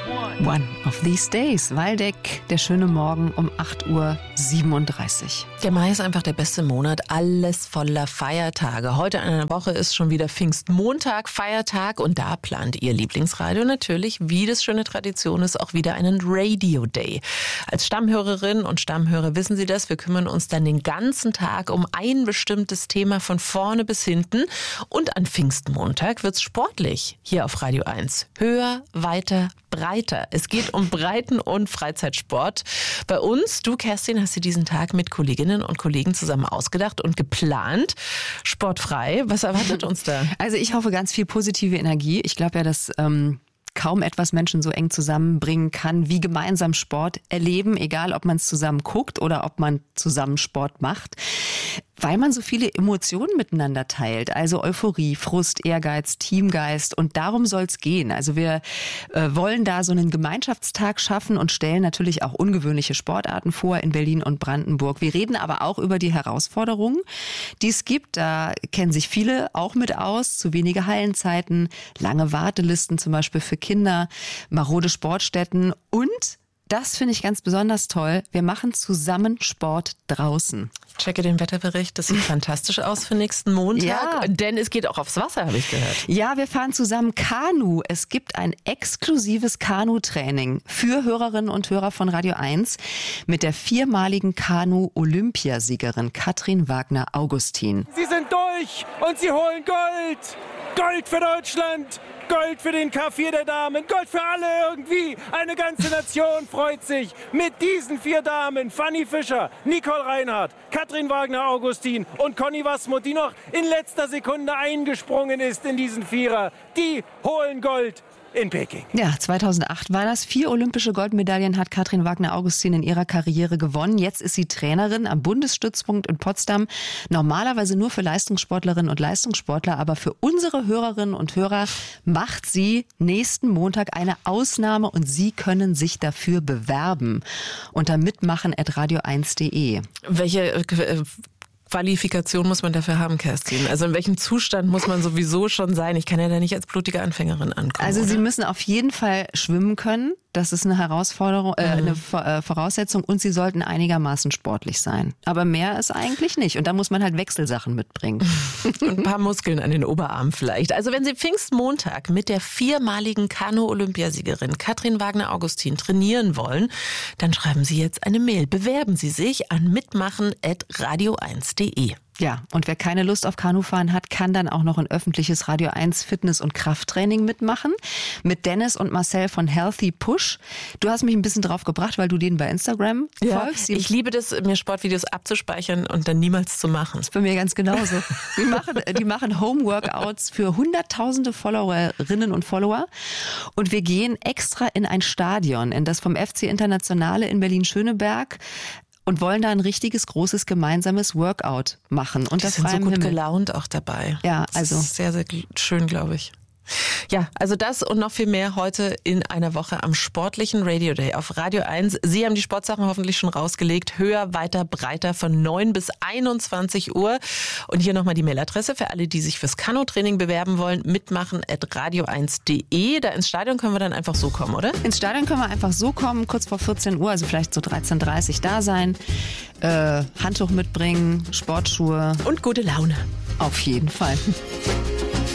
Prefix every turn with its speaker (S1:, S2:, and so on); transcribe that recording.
S1: One of these days. Waldeck, der schöne Morgen um 8:37 Uhr.
S2: Der Mai ist einfach der beste Monat, alles voller Feiertage. Heute in einer Woche ist schon wieder Pfingstmontag, Feiertag, und da plant Ihr Lieblingsradio natürlich, wie das schöne Tradition ist, auch wieder einen Radio Day. Als Stammhörerinnen und Stammhörer wissen Sie das, wir kümmern uns dann den ganzen Tag um ein bestimmtes Thema von vorne bis hinten, und an Pfingstmontag wird's sportlich hier auf Radio 1. Höher, weiter, breiter. Es geht um Breiten- und Freizeitsport. Bei uns, du Kerstin, hast dir diesen Tag mit Kolleginnen und Kollegen zusammen ausgedacht und geplant. Sportfrei, was erwartet uns da?
S1: Also ich hoffe ganz viel positive Energie. Ich glaube ja, dass kaum etwas Menschen so eng zusammenbringen kann, wie gemeinsam Sport erleben, egal ob man es zusammen guckt oder ob man zusammen Sport macht, weil man so viele Emotionen miteinander teilt. Also Euphorie, Frust, Ehrgeiz, Teamgeist, und darum soll es gehen. Also wir wollen da so einen Gemeinschaftstag schaffen und stellen natürlich auch ungewöhnliche Sportarten vor in Berlin und Brandenburg. Wir reden aber auch über die Herausforderungen, die es gibt. Da kennen sich viele auch mit aus. Zu wenige Hallenzeiten, lange Wartelisten zum Beispiel für Kinder, marode Sportstätten, und das finde ich ganz besonders toll. Wir machen zusammen Sport draußen.
S2: Checke den Wetterbericht, das sieht fantastisch aus für nächsten Montag,
S1: Ja.
S2: Denn es geht auch aufs Wasser, habe ich gehört.
S1: Ja, wir fahren zusammen Kanu. Es gibt ein exklusives Kanu-Training für Hörerinnen und Hörer von Radio 1 mit der 4-maligen Kanu-Olympiasiegerin Katrin Wagner-Augustin.
S3: Sie sind durch und sie holen Gold. Gold für Deutschland, Gold für den K4 der Damen, Gold für alle irgendwie. Eine ganze Nation freut sich mit diesen 4 Damen. Fanny Fischer, Nicole Reinhardt, Katrin Wagner-Augustin und Conny Wasmuth, die noch in letzter Sekunde eingesprungen ist in diesen Vierer. Die holen Gold in Peking.
S1: Ja, 2008 war das. 4 olympische Goldmedaillen hat Katrin Wagner-Augustin in ihrer Karriere gewonnen. Jetzt ist sie Trainerin am Bundesstützpunkt in Potsdam. Normalerweise nur für Leistungssportlerinnen und Leistungssportler, aber für unsere Hörerinnen und Hörer macht sie nächsten Montag eine Ausnahme, und Sie können sich dafür bewerben unter mitmachen@radio1.de.
S2: Welche Qualifikation muss man dafür haben, Kerstin? Also in welchem Zustand muss man sowieso schon sein? Ich kann ja da nicht als blutige Anfängerin ankommen.
S1: Also Sie
S2: oder?
S1: müssen auf jeden Fall schwimmen können. Das ist eine Herausforderung, eine Voraussetzung, und Sie sollten einigermaßen sportlich sein. Aber mehr ist eigentlich nicht. Und da muss man halt Wechselsachen mitbringen.
S2: Und ein paar Muskeln an den Oberarmen vielleicht. Also wenn Sie Pfingstmontag mit der 4-maligen Kanu-Olympiasiegerin Katrin Wagner-Augustin trainieren wollen, dann schreiben Sie jetzt eine Mail. Bewerben Sie sich an mitmachen@radio1.de.
S1: Ja, und wer keine Lust auf Kanufahren hat, kann dann auch noch ein öffentliches Radio 1 Fitness- und Krafttraining mitmachen. Mit Dennis und Marcel von Healthy Push. Du hast mich ein bisschen drauf gebracht, weil du denen bei Instagram folgst.
S2: Ich liebe das, mir Sportvideos abzuspeichern und dann niemals zu machen.
S1: Bei mir ganz genauso. Die machen Home-Workouts für hunderttausende Followerinnen und Follower. Und wir gehen extra in ein Stadion, in das vom FC Internationale in Berlin-Schöneberg, und wollen da ein richtiges, großes, gemeinsames Workout machen. Und
S2: Die
S1: das
S2: sind so gut
S1: Himmel.
S2: gelaunt auch dabei.
S1: Ja,
S2: Das
S1: also
S2: ist sehr, sehr schön, glaube ich. Ja, also das und noch viel mehr heute in einer Woche am sportlichen Radio Day auf Radio 1. Sie haben die Sportsachen hoffentlich schon rausgelegt. Höher, weiter, breiter von 9 bis 21 Uhr. Und hier nochmal die Mailadresse für alle, die sich fürs Kanu-Training bewerben wollen. mitmachen@radio1.de. Da ins Stadion können wir dann einfach so kommen, oder?
S1: ins Stadion können wir einfach so kommen, kurz vor 14 Uhr, also vielleicht so 13:30 da sein, Handtuch mitbringen, Sportschuhe.
S2: Und gute Laune.
S1: Auf jeden Fall.